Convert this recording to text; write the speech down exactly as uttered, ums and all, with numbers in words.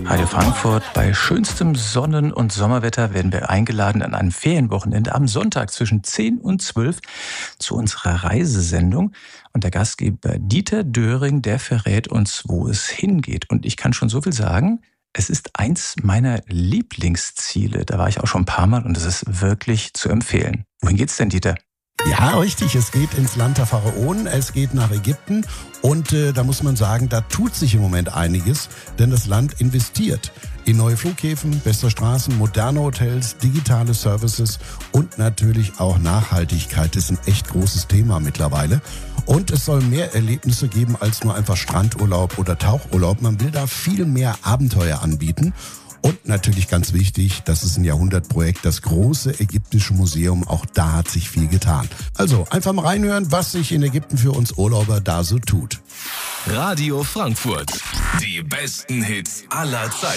Radio Frankfurt. Bei schönstem Sonnen- und Sommerwetter werden wir eingeladen an einem Ferienwochenende am Sonntag zwischen zehn und zwölf zu unserer Reisesendung. Und der Gastgeber Dieter Döring, der verrät uns, wo es hingeht. Und ich kann schon so viel sagen, es ist eins meiner Lieblingsziele. Da war ich auch schon ein paar Mal und es ist wirklich zu empfehlen. Wohin geht's denn, Dieter? Ja, richtig. Es geht ins Land der Pharaonen, es geht nach Ägypten und äh, da muss man sagen, da tut sich im Moment einiges, denn das Land investiert in neue Flughäfen, bessere Straßen, moderne Hotels, digitale Services und natürlich auch Nachhaltigkeit. Das ist ein echt großes Thema mittlerweile. Und es soll mehr Erlebnisse geben als nur einfach Strandurlaub oder Tauchurlaub. Man will da viel mehr Abenteuer anbieten. Und natürlich ganz wichtig, das ist ein Jahrhundertprojekt, das große ägyptische Museum, auch da hat sich viel getan. Also einfach mal reinhören, was sich in Ägypten für uns Urlauber da so tut. Radio Frankfurt, die besten Hits aller Zeiten.